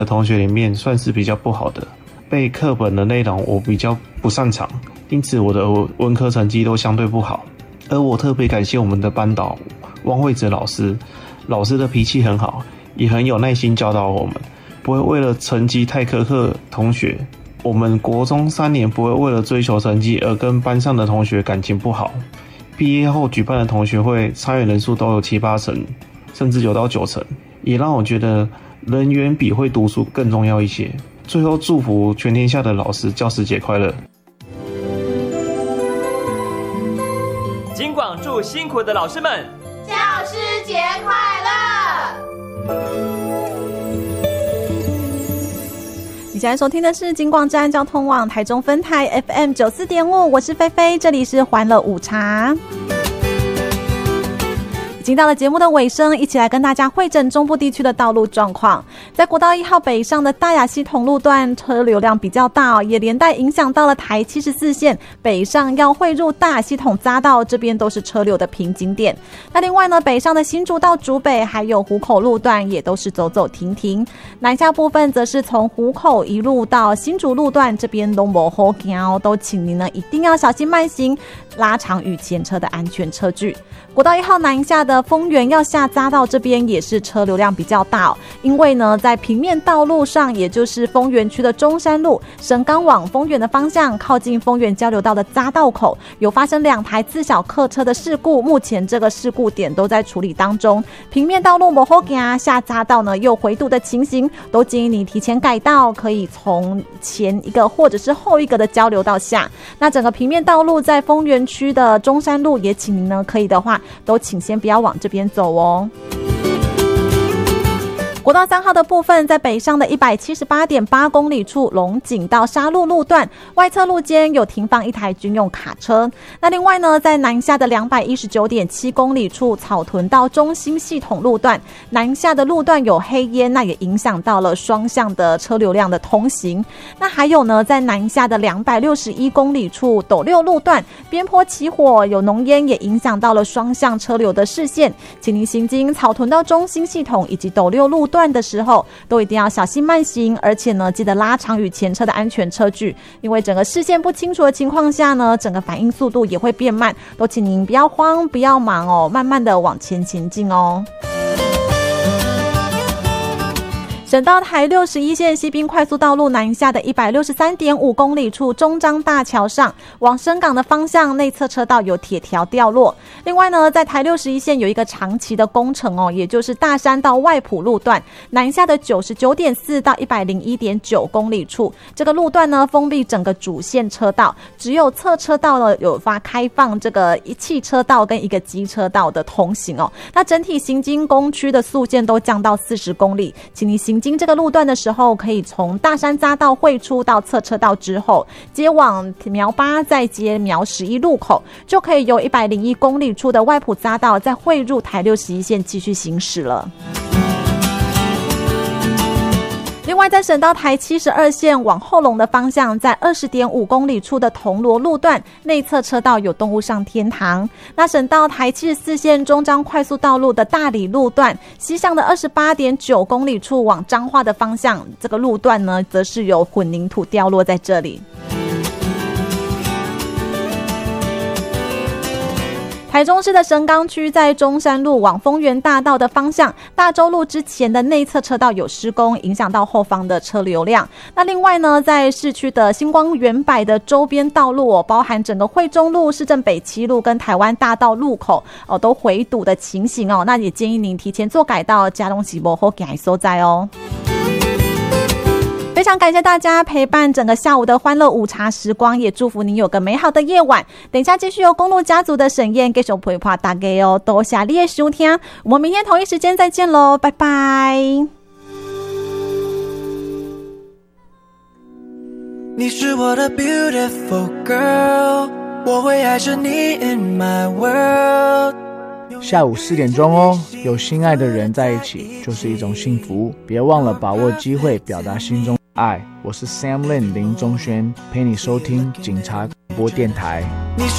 的同学里面算是比较不好的，背课本的内容我比较不擅长，因此我的文科成绩都相对不好。而我特别感谢我们的班导汪慧哲老师，老师的脾气很好，也很有耐心教导我们，不会为了成绩太苛刻同学。我们国中3年不会为了追求成绩而跟班上的同学感情不好。毕业后举办的同学会参与人数都有7、8成，甚至有到9成，也让我觉得人缘比会读书更重要一些。最后祝福全天下的老师教师节快乐。 金广祝辛苦的老师们教师节快乐。 你现在收听的是金广站交通网台中分台 FM 94.5，我是菲菲，这里是欢乐午茶。已经到了节目的尾声，一起来跟大家汇整中部地区的道路状况。在国道1号北上的大雅系统路段车流量比较大，也连带影响到了台74线北上要汇入大雅系统匝道，这边都是车流的瓶颈点。那另外呢，北上的新竹到竹北还有湖口路段也都是走走停停，南下部分则是从湖口一路到新竹路段，这边都没好行，都请您呢一定要小心慢行，拉长与前车的安全车距。国道1号南下的丰原要下匝道，这边也是车流量比较大，因为呢在平面道路上，也就是丰原区的中山路神冈往丰原的方向，靠近丰原交流道的匝道口有发生2台自小客车的事故，目前这个事故点都在处理当中。平面道路不好行，下匝道呢又回堵的情形，都建议你提前改道，可以从前一个或者是后一个的交流道下。那整个平面道路在丰原区的中山路，也请您呢可以的话都请先不要往这边走哦。国道3号的部分，在北上的 178.8 公里处龙井到沙鹿路段，外侧路间有停放1台军用卡车。那另外呢，在南下的 219.7 公里处草屯到中兴系统路段，南下的路段有黑烟，那也影响到了双向的车流量的通行。那还有呢，在南下的261公里处斗六路段，边坡起火，有浓烟，也影响到了双向车流的视线，请您行经草屯到中兴系统以及斗六路段的时候，都一定要小心慢行，而且呢，记得拉长与前车的安全车距，因为整个视线不清楚的情况下呢，整个反应速度也会变慢，都请您不要慌，不要忙哦，慢慢的往前前进哦。省道台61线西滨快速道路南下的 163.5 公里处中彰大桥上，往深港的方向内侧车道有铁条掉落。另外呢，在台61线有一个长期的工程哦，也就是大山到外埔路段南下的 99.4 到 101.9 公里处，这个路段呢封闭整个主线车道，只有侧车道呢有发开放这个汽车道跟一个机车道的通行哦。那整体行经工区的速限都降到40公里，请你行经这个路段的时候，可以从大山匝道汇出到侧车道之后，接往苗8，再接苗11路口，就可以由101公里处的外埔匝道再汇入台61线继续行驶了。另外，在省道台72线往后龙的方向，在20.5公里处的铜锣路段内侧车道有动物上天堂。那省道台74线中彰快速道路的大里路段西向的 28.9 公里处往彰化的方向，这个路段呢则是有混凝土掉落在这里。台中市的神冈区在中山路往丰原大道的方向，大洲路之前的内侧车道有施工，影响到后方的车流量。那另外呢，在市区的星光远百的周边道路哦，包含整个惠中路、市政北七路跟台湾大道路口哦，都回堵的情形哦。那也建议您提前做改道，加隆吉博或改所在哦。非常感谢大家陪伴整个下午的欢乐午茶时光，也祝福您有个美好的夜晚。等一下继续由公路家族的沈燕继续陪伴大家哦，多谢你的收听，我们明天同一时间再见咯，拜拜。 你是我的 beautiful girl， 我会爱着你 in my world。 下午4点钟哦，有心爱的人在一起就是一种幸福，别忘了把握机会表达心中爱。我是 Sam Lin 林宗轩，陪你收听警察广播电台。 你是